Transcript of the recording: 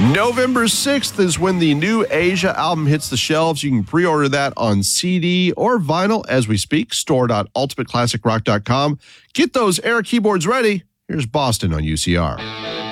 November 6th is when the new Asia album hits the shelves. You can pre-order that on CD or vinyl as we speak. Store.ultimateclassicrock.com. Get those Air keyboards ready. Here's Boston on UCR.